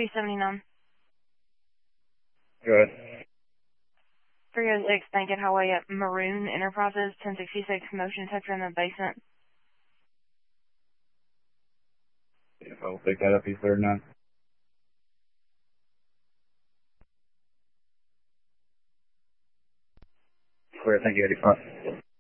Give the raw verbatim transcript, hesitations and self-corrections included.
two seventy-nine. Go ahead. three oh six Bankhead Highway at Maroon Enterprises, ten sixty-six motion detector in the basement. Yeah, I'll pick that up, East thirty-nine. Clear, thank you, eighty-five.